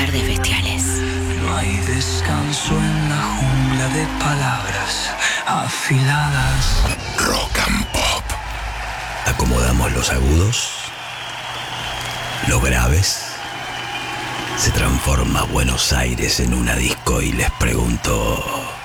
tardes bestiales. No hay descanso en la jungla de palabras afiladas. Rock and Pop. Acomodamos los agudos, los graves. Se transforma Buenos Aires en una disco y les pregunto...